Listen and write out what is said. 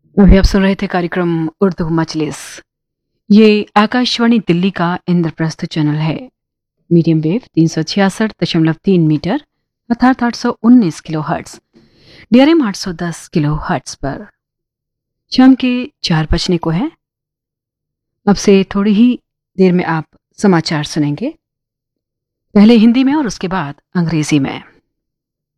अभी आप सुन रहे थे कार्यक्रम उर्दू मजलिस। ये आकाशवाणी दिल्ली का इंद्रप्रस्थ चैनल है। मीडियम वेव 366.3 मीटर अर्थात 819 kilo hertz, DRM 810 kilo hertz पर। शाम के 4 बजने को है। अब से थोड़ी ही देर में आप समाचार सुनेंगे, पहले हिंदी में और उसके बाद अंग्रेजी में।